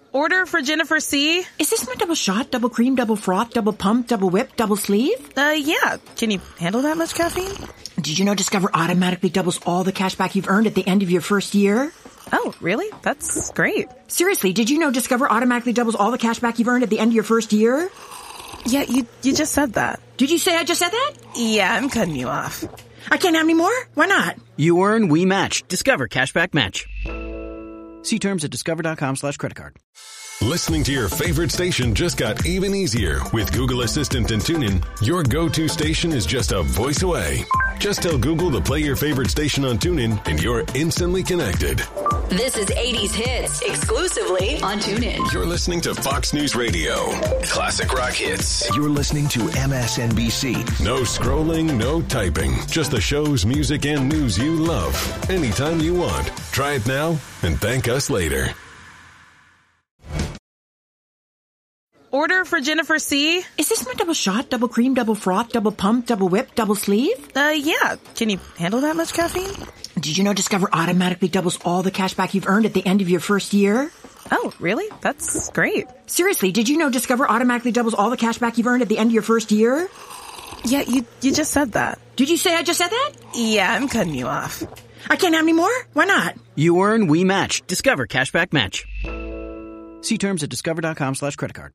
Order for Jennifer C. Is this my double shot, double cream, double froth, double pump, double whip, double sleeve? Yeah. Can you handle that much caffeine? Did you know Discover automatically doubles all the cash back you've earned at the end of your first year? Oh, really? That's great. Seriously, did you know Discover automatically doubles all the cash back you've earned at the end of your first year? Yeah, you just said that. Did you say I just said that? Yeah, I'm cutting you off. I can't have any more? Why not? You earn, we match. Discover Cashback Match. See terms at discover.com/creditcard. Listening to your favorite station just got even easier. With Google Assistant and TuneIn, your go-to station is just a voice away. Just tell Google to play your favorite station on TuneIn and you're instantly connected. This is 80s Hits, exclusively on TuneIn. You're listening to Fox News Radio. Classic rock hits. You're listening to MSNBC. No scrolling, no typing. Just the shows, music, and news you love. Anytime you want. Try it now and thank us later. Order for Jennifer C. Is this my double shot, double cream, double froth, double pump, double whip, double sleeve? Yeah. Can you handle that much caffeine? Did you know Discover automatically doubles all the cash back you've earned at the end of your first year? Oh, really? That's great. Seriously, did you know Discover automatically doubles all the cash back you've earned at the end of your first year? Yeah, you just said that. Did you say I just said that? Yeah, I'm cutting you off. I can't have any more? Why not? You earn, we match. Discover Cashback Match. See terms at discover.com/creditcard.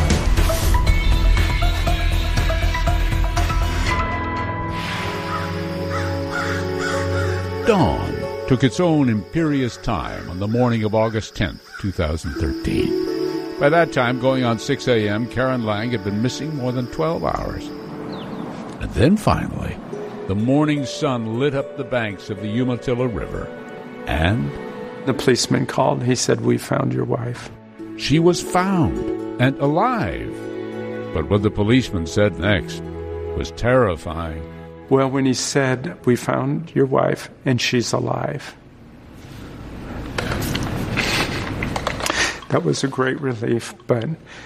Dawn took its own imperious time on the morning of August 10th, 2013. By that time, going on 6 a.m., Karen Lang had been missing more than 12 hours. And then finally, the morning sun lit up the banks of the Umatilla River, and the policeman called. He said, "We found your wife." She was found and alive. But what the policeman said next was terrifying. Well, when he said, "We found your wife and she's alive," that was a great relief, but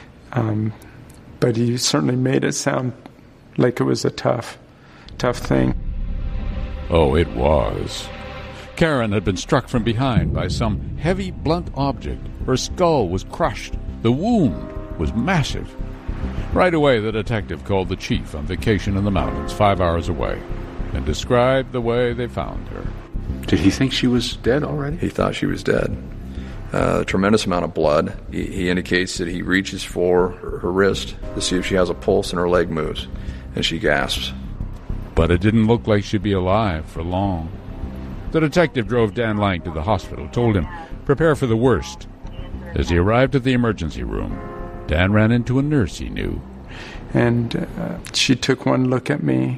he certainly made it sound like it was a tough thing. Oh, it was. Karen had been struck from behind by some heavy, blunt object. Her skull was crushed. The wound was massive. Right away, the detective called the chief on vacation in the mountains 5 hours away and described the way they found her. Did he think she was dead already? He thought she was dead. A tremendous amount of blood. He indicates that he reaches for her wrist to see if she has a pulse and her leg moves, and she gasps. But it didn't look like she'd be alive for long. The detective drove Dan Lang to the hospital, told him, prepare for the worst. As he arrived at the emergency room, Dan ran into a nurse he knew. And she took one look at me.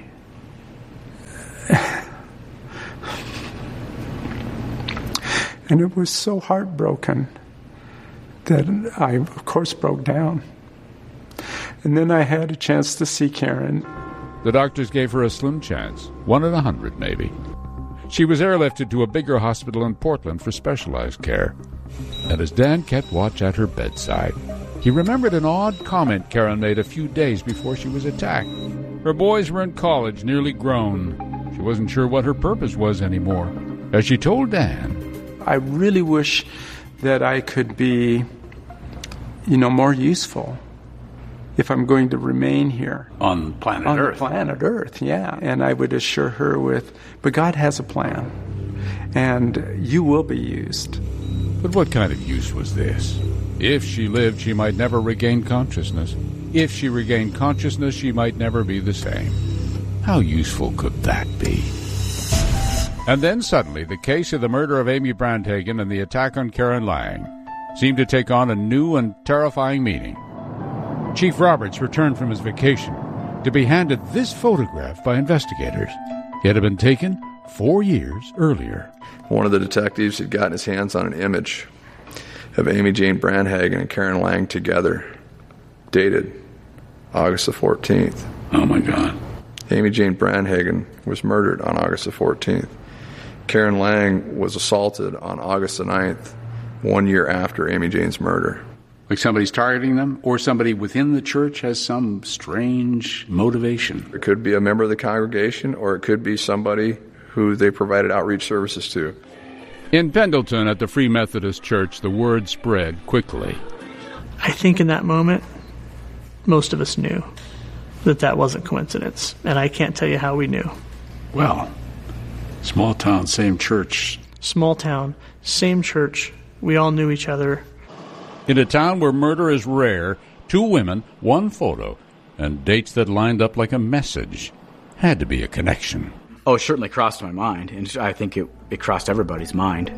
And it was so heartbroken that I, of course, broke down. And then I had a chance to see Karen. The doctors gave her a slim chance, 1 in 100 maybe. She was airlifted to a bigger hospital in Portland for specialized care. And as Dan kept watch at her bedside, he remembered an odd comment Karen made a few days before she was attacked. Her boys were in college, nearly grown. She wasn't sure what her purpose was anymore. As she told Dan, I really wish that I could be, more useful if I'm going to remain here. On planet Earth. On planet Earth, yeah. And I would assure her but God has a plan, and you will be used. But what kind of use was this? If she lived, she might never regain consciousness. If she regained consciousness, she might never be the same. How useful could that be? And then suddenly, the case of the murder of Amy Brandhagen and the attack on Karen Lang seemed to take on a new and terrifying meaning. Chief Roberts returned from his vacation to be handed this photograph by investigators. It had been taken 4 years earlier. One of the detectives had gotten his hands on an image of Amy Jane Brandhagen and Karen Lang together, dated August the 14th. Oh, my God. Amy Jane Brandhagen was murdered on August the 14th. Karen Lang was assaulted on August the 9th, 1 year after Amy Jane's murder. Like somebody's targeting them, or somebody within the church has some strange motivation. It could be a member of the congregation, or it could be somebody who they provided outreach services to. In Pendleton at the Free Methodist Church, the word spread quickly. I think in that moment, most of us knew that wasn't coincidence. And I can't tell you how we knew. Well, small town, same church. Small town, same church. We all knew each other. In a town where murder is rare, 2 women, 1 photo, and dates that lined up like a message. Had to be a connection. Oh, it certainly crossed my mind, and I think it crossed everybody's mind.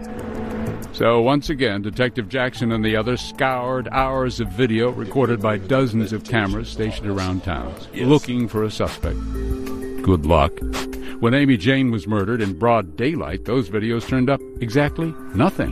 So once again, Detective Jackson and the others scoured hours of video recorded by dozens of cameras stationed around town, looking for a suspect. Good luck. When Amy Jane was murdered in broad daylight, those videos turned up exactly nothing.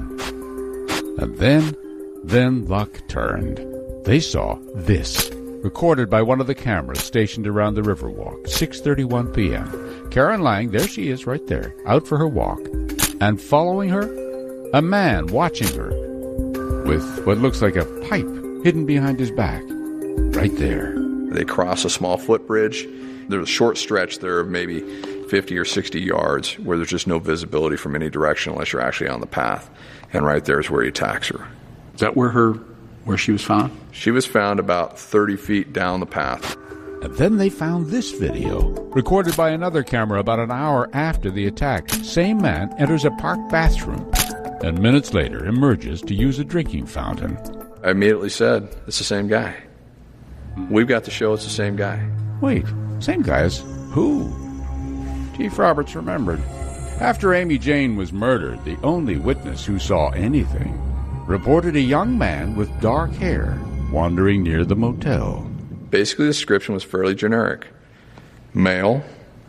And then luck turned. They saw this, recorded by one of the cameras stationed around the Riverwalk, 6:31 p.m. Karen Lang, there she is right there, out for her walk. And following her, a man watching her with what looks like a pipe hidden behind his back. Right there. They cross a small footbridge. There's a short stretch there of maybe 50 or 60 yards where there's just no visibility from any direction unless you're actually on the path. And right there is where he attacks her. Is that where she was found? She was found about 30 feet down the path. And then they found this video, recorded by another camera about an hour after the attack. Same man enters a park bathroom and minutes later emerges to use a drinking fountain. I immediately said, it's the same guy. We've got to show it's the same guy. Wait, same guy as who? Chief Roberts remembered. After Amy Jane was murdered, the only witness who saw anything reported a young man with dark hair wandering near the motel. Basically, the description was fairly generic. Male,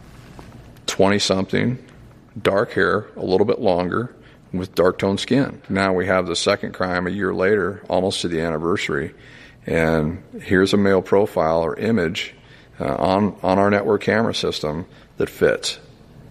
20-something, dark hair, a little bit longer, with dark-toned skin. Now we have the second crime a year later, almost to the anniversary, and here's a male profile or image on our network camera system that fits.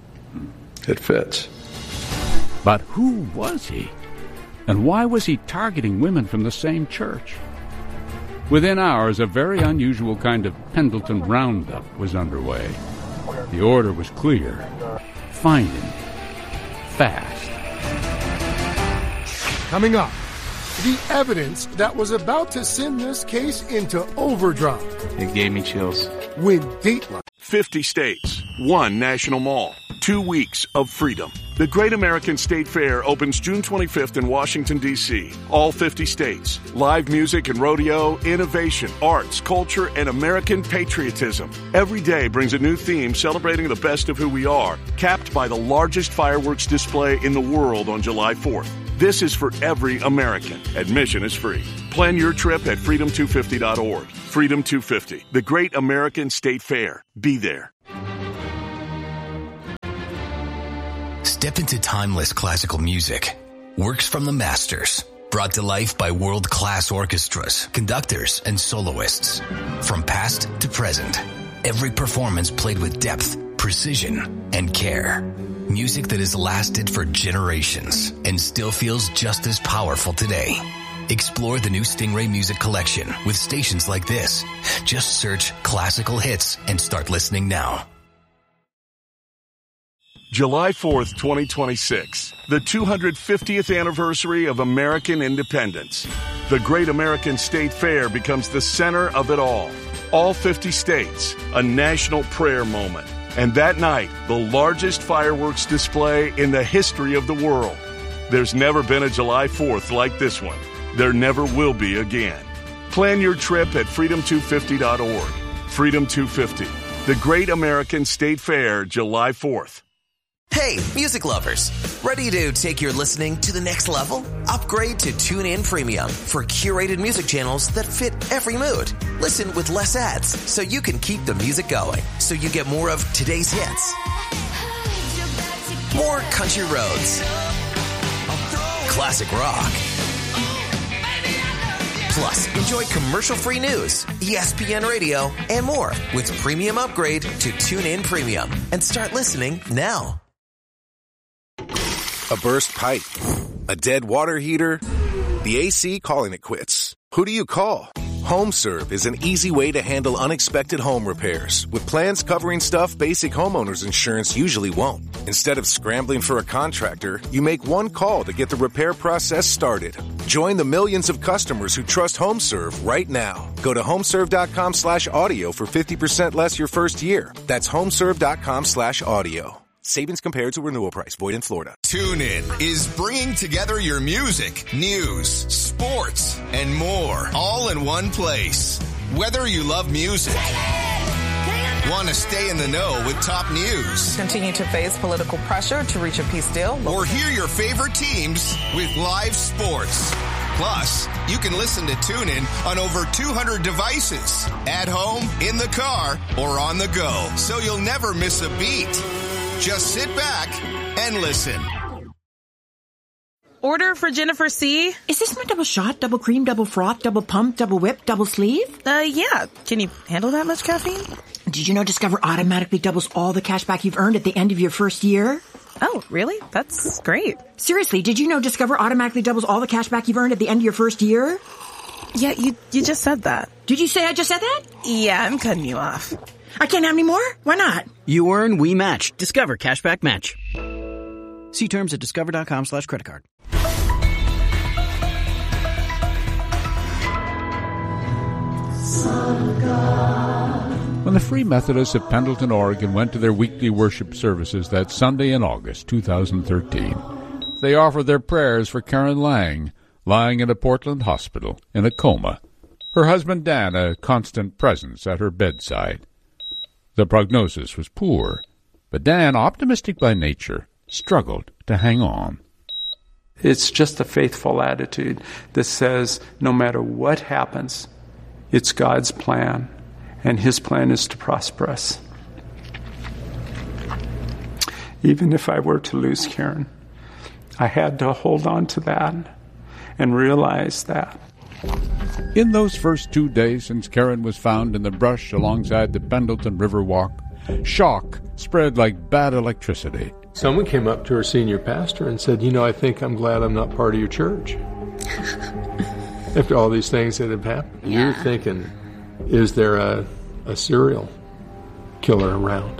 It fits. But who was he? And why was he targeting women from the same church? Within hours, a very unusual kind of Pendleton roundup was underway. The order was clear. Find him. Fast. Coming up, the evidence that was about to send this case into overdrive. It gave me chills. When Dateline. 50 states, 1 national mall, 2 weeks of freedom. The Great American State Fair opens June 25th in Washington, D.C. All 50 states. Live music and rodeo, innovation, arts, culture, and American patriotism. Every day brings a new theme celebrating the best of who we are, capped by the largest fireworks display in the world on July 4th. This is for every American. Admission is free. Plan your trip at freedom250.org. Freedom 250, the Great American State Fair. Be there. Step into timeless classical music. Works from the masters. Brought to life by world-class orchestras, conductors, and soloists. From past to present. Every performance played with depth, precision, and care. Music that has lasted for generations and still feels just as powerful today. Explore the new Stingray Music Collection with stations like this. Just search classical hits and start listening now. July 4th, 2026, the 250th anniversary of American independence. The Great American State Fair becomes the center of it all. All 50 states, a national prayer moment. And that night, the largest fireworks display in the history of the world. There's never been a July 4th like this one. There never will be again. Plan your trip at freedom250.org. Freedom 250, the Great American State Fair, July 4th. Hey, music lovers. Ready to take your listening to the next level? Upgrade to TuneIn Premium for curated music channels that fit every mood. Listen with less ads so you can keep the music going. So you get more of today's hits. More country roads. Classic rock. Plus, enjoy commercial-free news, ESPN Radio, and more with Premium Upgrade to TuneIn Premium. And start listening now. A burst pipe, a dead water heater, the AC calling it quits. Who do you call? HomeServe is an easy way to handle unexpected home repairs, with plans covering stuff basic homeowners insurance usually won't. Instead of scrambling for a contractor, you make one call to get the repair process started. Join the millions of customers who trust HomeServe right now. Go to homeserve.com/audio for 50% less your first year. That's homeserve.com/audio. Savings compared to renewal price. Void in Florida. TuneIn is bringing together your music, news, sports, and more, all in one place. Whether you love music, want to stay in the know with top news, continue to face political pressure to reach a peace deal, or hear your favorite teams with live sports. Plus, you can listen to TuneIn on over 200 devices, at home, in the car, or on the go, so you'll never miss a beat. Just sit back and listen. Order for Jennifer C. Is this my double shot, double cream, double froth, double pump, double whip, double sleeve? Yeah. Can you handle that much caffeine? Did you know Discover automatically doubles all the cash back you've earned at the end of your first year? Oh, really? That's great. Seriously, did you know Discover automatically doubles all the cash back you've earned at the end of your first year? Yeah, you just said that. Did you say I just said that? Yeah, I'm cutting you off. I can't have any more? Why not? You earn, we match. Discover Cashback Match. See terms at discover.com/creditcard. When the Free Methodists of Pendleton, Oregon went to their weekly worship services that Sunday in August 2013, they offered their prayers for Karen Lang, lying in a Portland hospital in a coma. Her husband Dan a constant presence at her bedside. The prognosis was poor, but Dan, optimistic by nature, struggled to hang on. It's just a faithful attitude that says no matter what happens, it's God's plan, and His plan is to prosper us. Even if I were to lose Karen, I had to hold on to that and realize that. In those first 2 days since Karen was found in the brush alongside the Pendleton River Walk, shock spread like bad electricity. Someone came up to her senior pastor and said, I think I'm glad I'm not part of your church. After all these things that have happened, you're thinking, is there a serial killer around?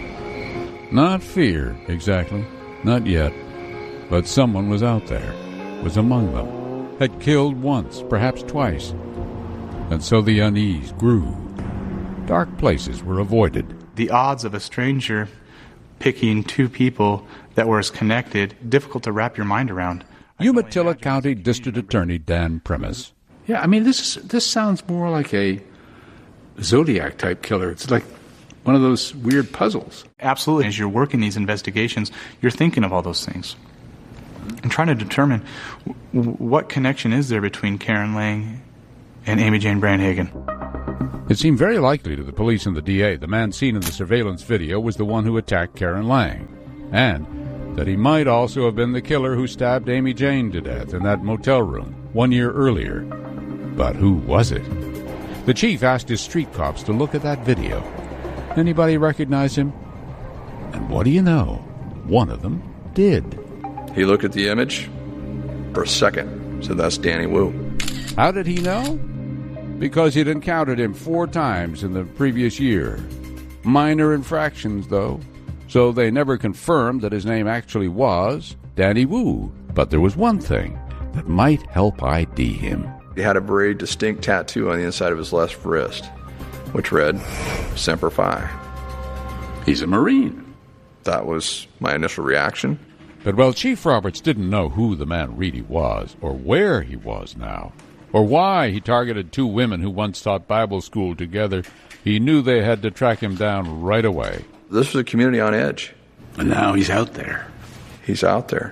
Not fear, exactly. Not yet. But someone was out there, was among them. Had killed once, perhaps twice. And so the unease grew. Dark places were avoided. The odds of a stranger picking two people that were as connected, difficult to wrap your mind around. Umatilla County District Attorney Dan Primus. Yeah, this sounds more like a Zodiac-type killer. It's like one of those weird puzzles. Absolutely. As you're working these investigations, you're thinking of all those things. I'm trying to determine what connection is there between Karen Lang and Amy Jane Brandhagen. It seemed very likely to the police and the DA the man seen in the surveillance video was the one who attacked Karen Lang, and that he might also have been the killer who stabbed Amy Jane to death in that motel room 1 year earlier. But who was it? The chief asked his street cops to look at that video. Anybody recognize him? And what do you know? One of them did. He looked at the image for a second, said that's Danny Wu. How did he know? Because he'd encountered him 4 times in the previous year. Minor infractions, though, so they never confirmed that his name actually was Danny Wu. But there was one thing that might help ID him. He had a very distinct tattoo on the inside of his left wrist, which read, Semper Fi. He's a Marine. That was my initial reaction. But while Chief Roberts didn't know who the man really was, or where he was now, or why he targeted 2 women who once taught Bible school together, he knew they had to track him down right away. This was a community on edge. And now he's out there. He's out there.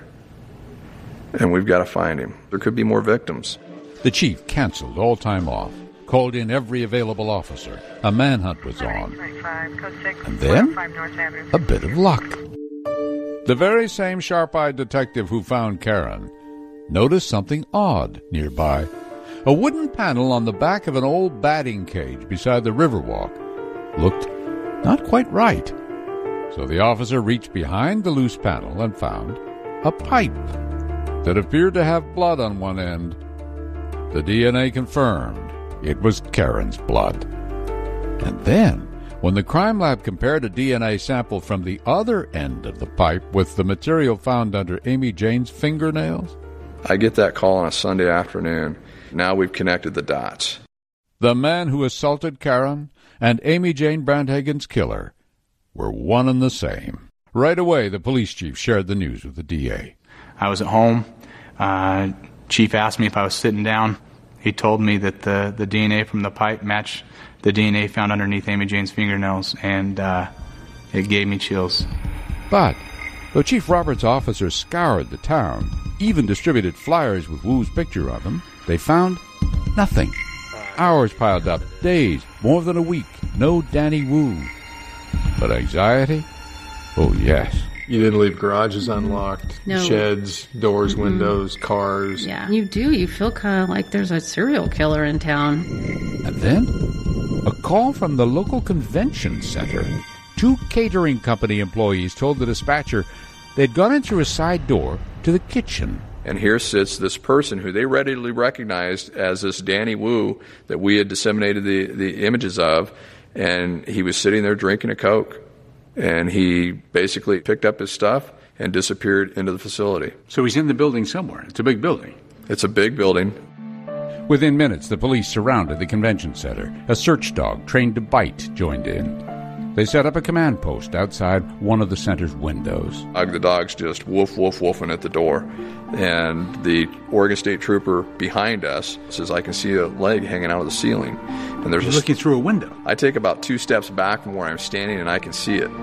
And we've got to find him. There could be more victims. The chief canceled all time off, called in every available officer. A manhunt was on. And then, a bit of luck. The very same sharp-eyed detective who found Karen noticed something odd nearby. A wooden panel on the back of an old batting cage beside the Riverwalk looked not quite right. So the officer reached behind the loose panel and found a pipe that appeared to have blood on one end. The DNA confirmed it was Karen's blood. And then, when the crime lab compared a DNA sample from the other end of the pipe with the material found under Amy Jane's fingernails, I get that call on a Sunday afternoon. Now we've connected the dots. The man who assaulted Karen and Amy Jane Brandhagen's killer were one and the same. Right away, the police chief shared the news with the DA. I was at home. Chief asked me if I was sitting down. He told me that the DNA from the pipe matched the DNA found underneath Amy Jane's fingernails, and it gave me chills. But though Chief Roberts' officers scoured the town, even distributed flyers with Wu's picture on them, they found nothing. Hours piled up, days, more than a week, no Danny Wu. But anxiety? Oh, yes. You didn't leave garages unlocked, No. sheds, doors, windows, cars. Yeah, you do. You feel kind of like there's a serial killer in town. And then, a call from the local convention center. 2 catering company employees told the dispatcher they'd gone in through a side door to the kitchen. And here sits this person who they readily recognized as this Danny Wu that we had disseminated the images of, and he was sitting there drinking a Coke. And he basically picked up his stuff and disappeared into the facility. So he's in the building somewhere. It's a big building. It's a big building. Within minutes, the police surrounded the convention center. A search dog trained to bite joined in. They set up a command post outside one of the center's windows. The dog's just woof, woof, woofing at the door. And the Oregon State Trooper behind us says, I can see a leg hanging out of the ceiling. And there's looking through a window. I take about 2 steps back from where I'm standing, and I can see it.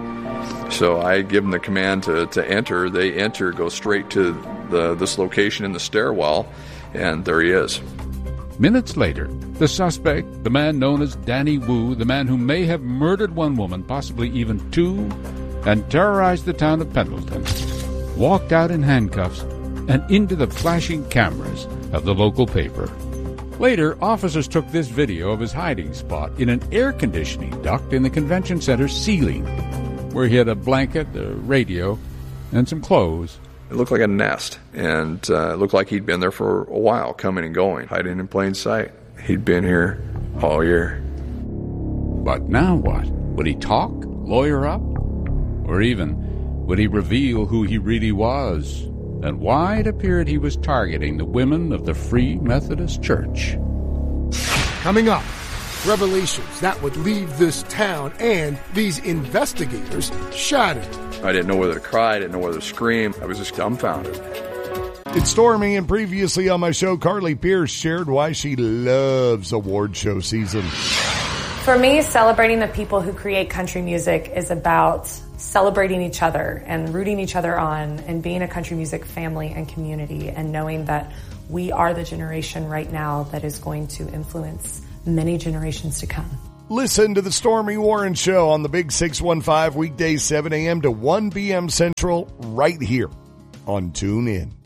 So I give them the command to enter. They enter, go straight to this location in the stairwell, and there he is. Minutes later, the suspect, the man known as Danny Wu, the man who may have murdered one woman, possibly even 2, and terrorized the town of Pendleton, walked out in handcuffs and into the flashing cameras of the local paper. Later, officers took this video of his hiding spot in an air conditioning duct in the convention center's ceiling, where he had a blanket, a radio, and some clothes. It looked like a nest, and it looked like he'd been there for a while, coming and going, hiding in plain sight. He'd been here all year. But now what? Would he talk, lawyer up? Or even, would he reveal who he really was, and why it appeared he was targeting the women of the Free Methodist Church? Coming up, revelations that would leave this town and these investigators shattered. I didn't know whether to cry, I didn't know whether to scream. I was just dumbfounded. It's Stormy, and previously on my show, Carly Pierce shared why she loves award show season. For me, celebrating the people who create country music is about celebrating each other and rooting each other on and being a country music family and community and knowing that we are the generation right now that is going to influence many generations to come. Listen to the Stormy Warren Show on the Big 615 weekdays 7 a.m. to 1 p.m. Central right here on TuneIn.